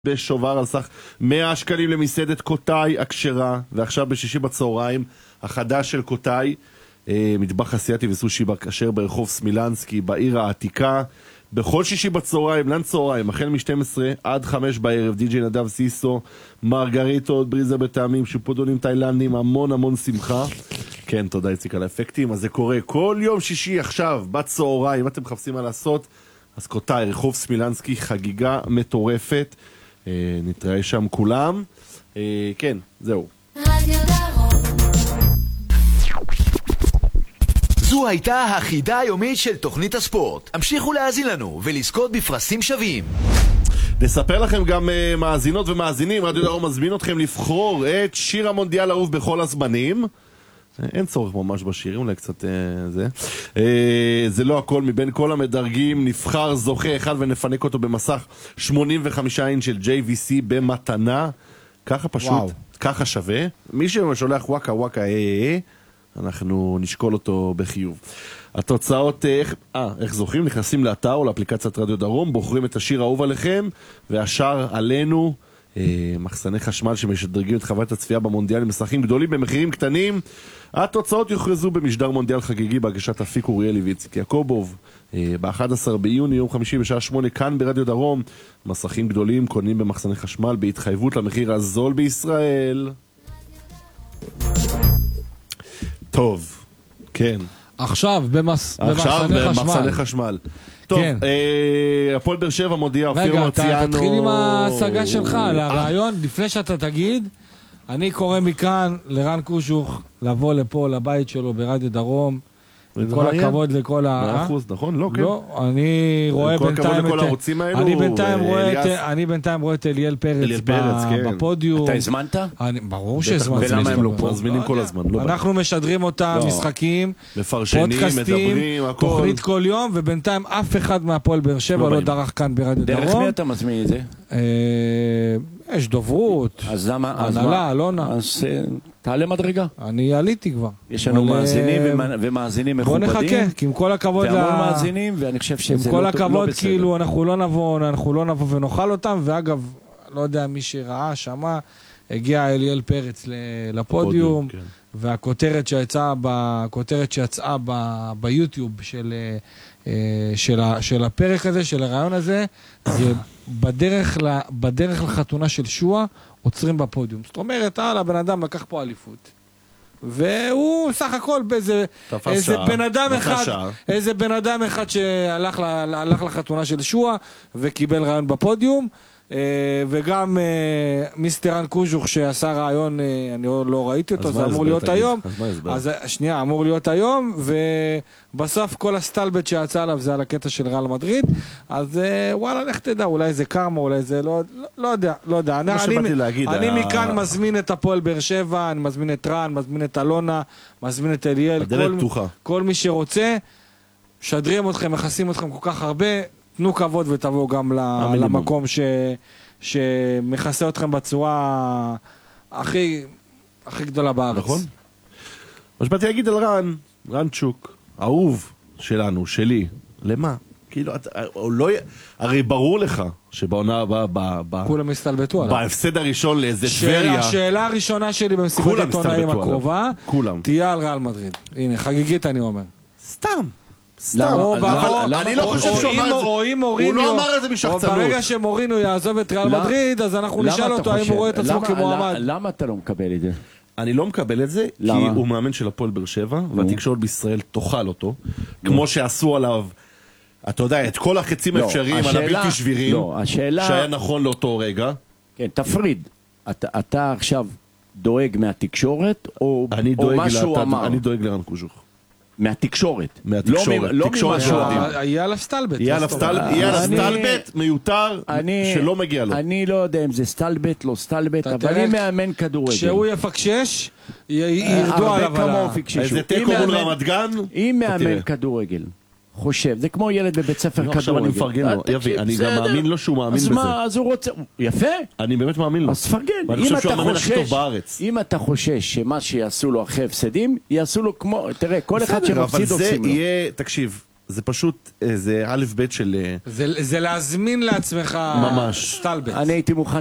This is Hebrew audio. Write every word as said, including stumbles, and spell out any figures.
בשובר על סך מאה שקלים למסעדת קוטאי הכשרה, ועכשיו בשישי בצהריים החדש של קוטאי, אה, מטבח אסיאתי וסושי בכשר ברחוב סמילנסקי בעיר העתיקה. בכל שישי בצהריים, לן צהריים, החל מ-שתים עשרה עד חמש בערב, די.ג'יי נדב סיסו, מרגריטות, בריזה בטעמים, שופודונים תאילנדים, המון המון שמחה. כן, תודה יציק על האפקטים. אז זה קורה כל יום שישי עכשיו בצהריים. אם אתם מחפשים מה לעשות, אז קוטאי, רחוב סמילנסקי, חגיגה מטורפת. אה, נתראה שם כולם. אה, כן, זהו. זו הייתה החידה היומית של תוכנית הספורט. המשיכו להאזין לנו ולזכות בפרסים שווים. נספר לכם גם uh, מאזינות ומאזינים, רדיו דרום מזמין אתכם לבחור את שיר המונדיאל האהוב בכל הזמנים. אין צורך ממש בשירים, אולי קצת uh, זה. Uh, זה לא הכל, מבין כל המדרגים נבחר זוכה אחד ונפנק אותו במסך שמונים וחמישה אינץ' של ג'יי וי סי במתנה. ככה פשוט, וואו. ככה שווה. מי ששולח וואקה וואקה אה אה אה, אנחנו נשקול אותו בחיוב. התוצאות, איך, אה, איך זוכרים? נכנסים לאתר או לאפליקציית רדיו דרום, בוחרים את השיר האהוב עליכם, והשאר עלינו, אה, מחסני חשמל שמשדרגים את חוויית הצפייה במונדיאל, מסכים גדולים במחירים קטנים. התוצאות יוכרזו במשדר מונדיאל חגיגי בהגשת אפיק אוריאלי ויציק יעקובוב, אה, ב-אחד עשר ביוני, יום חמישי בשעה שמונה, כאן ברדיו דרום. מסכים גדולים קונים במחסני חשמל בהתחייבות למחיר הזול בישראל. טוב, כן. עכשיו, במס... עכשיו במחסני במחסני חשמל. חשמל. טוב, כן. אה, הפועל באר שבע מודיע, אופיר רגע, מרציאנו... אתה תתחיל עם ההשגה שלך, לרעיון, לפני שאתה תגיד, אני קורא מכאן לרן קושוך לבוא לפה, לבית שלו ברדיו דרום, כל הכבוד לכל ה... מאה אחוז, נכון? לא, כן. לא, אני רואה בינתיים את... אני בינתיים רואה את... אני בינתיים רואה את אליאל פרץ בפודיום. אתה הזמנת? ברור שהזמנתי. ולמה הם לא פה? מזמינים כל הזמן. אנחנו משדרים אותם משחקים, מפרשנים, מדברים, הכל. תוכנית כל יום, ובינתיים אף אחד מהפועל באר שבע לא דרך כאן ברדיו דרום. דרך מי אתה מזמין את זה? יש דוברות, הנהלה, אלונה. אז תעלה מדרגה. אני עליתי כבר. יש לנו מאזינים ומאזינים מכובדים. בוא נחכה, כי עם כל הכבוד... והמון מאזינים, ואני חושב שזה לא בסדר. עם כל הכבוד, כאילו, אנחנו לא נבוא, אנחנו לא נבוא ונאכל אותם, ואגב, לא יודע מי שראה, שמע, הגיע אליאל פרץ לפודיום, והכותרת שיצאה, הכותרת שיצאה ביוטיוב של... של, של הפרק הזה, של הרעיון הזה, זה בדרך, בדרך לחתונה של שואה, עוצרים בפודיום. זאת אומרת, על הבן אדם לקח פה אליפות. והוא סך הכל באיזה איזה בן אדם אחד, איזה בן אדם אחד שהלך הלך לחתונה של שואה, וקיבל רעיון בפודיום, וגם מיסטר רן קוז'וך שעשה רעיון, אני לא ראיתי אותו, זה אמור להיות היום, אז שנייה, אמור להיות היום, ובסוף כל הסטלבט שיצא עליו זה על הקטע של ריאל מדריד, אז וואלה, לך תדע, אולי זה קרמה, אולי זה לא יודע, לא יודע, אני מכאן מזמין את הפועל באר שבע, אני מזמין את רן, מזמין את אלונה, מזמין את אליאל, כל מי שרוצה, שדרים אתכם, מכסים אתכם כל כך הרבה, תנו כבוד ותבואו גם למקום ש... שמכסה אתכם בצורה הכי, הכי גדולה בארץ. נכון. מה שבאתי להגיד על רן, רן צ'וק, אהוב שלנו, שלי, למה? כאילו, לא... הרי ברור לך שבעונה הבאה... כולם הסתלבטו עליו. בהפסד הראשון לאיזה טבריה... השאלה הראשונה שלי במסיבת עיתונאים הקרובה, תהיה על ריאל מדריד. הנה, חגיגית אני אומר. סתם. אני לא חושב שהוא לא אמר את זה משחצנות. ברגע שמורינו יעזוב את ריאל מדריד, אז אנחנו נשאל אותו האם הוא רואה את עצמו כמועמד. למה אתה לא מקבל את זה? אני לא מקבל את זה, כי הוא מאמן של הפועל באר שבע, והתקשורת בישראל תאכל אותו, כמו שעשו עליו, אתה יודע, את כל החצים האפשריים על הבלתי שבירים, שהיה נכון לאותו רגע. כן, תפריד. אתה עכשיו דואג מהתקשורת, או משהו אמר? אני דואג לרן קוז'וך. מהתקשורת. מהתקשורת. לא ממה שהוא אמר. יהיה עליו סטלבט. יהיה עליו סטלבט מיותר שלא מגיע לו. אני לא יודע אם זה סטלבט, לא סטלבט, אבל אם מאמן כדורגל. כשהוא יפקשש, ירדו עליו. איזה תיקו מול רמת גן. אם מאמן כדורגל חושב, זה כמו ילד בבית ספר כדורגל. עכשיו אני מפרגן לו, יבי, אני גם מאמין לו שהוא מאמין בזה. אז מה, אז הוא רוצה, יפה. אני באמת מאמין לו. אז תפרגן. ואני חושב שהוא המאמן הכי טוב בארץ. אם אתה חושש שמה שיעשו לו אחרי הפסדים, יעשו לו כמו, תראה, כל אחד שמפסיד עושים לו. אבל זה יהיה, תקשיב, זה פשוט, זה א' ב' של... זה, זה להזמין לעצמך ממש. סטלבט. אני הייתי מוכן